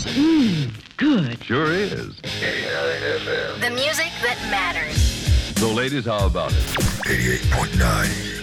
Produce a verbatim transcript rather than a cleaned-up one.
Mmm, good. Sure is. The music that matters. So, ladies, how about it? eighty-eight point nine